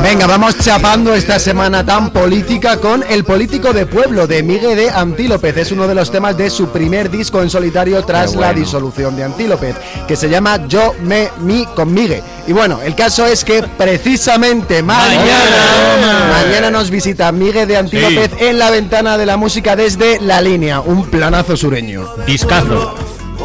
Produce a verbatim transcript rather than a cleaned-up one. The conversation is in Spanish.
Venga, vamos chapando esta semana tan política con El político de pueblo de Migue de Antílopez. Es uno de los temas de su primer disco en solitario tras bueno. la disolución de Antílopez, que se llama Yo, Me, Mi con Migue. Y bueno, el caso es que precisamente mañana, mañana, mañana nos visita Migue de Antílopez sí. en la ventana de la música desde La Línea, un planazo sureño. Discazo.